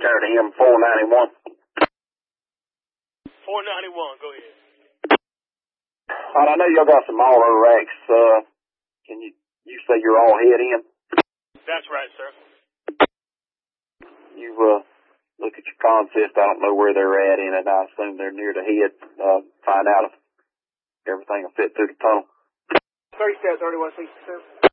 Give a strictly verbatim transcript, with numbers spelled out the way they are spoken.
Turn to him four ninety-one. four ninety-one, go ahead. All right, I know y'all got some auto racks. Uh, can you, you say you're all head in? That's right, sir. You, uh, look at your consist. I don't know where they're at in it. I assume they're near the head. Uh, find out if everything will fit through the tunnel. thirty-seven, thirty-one, sixty-seven.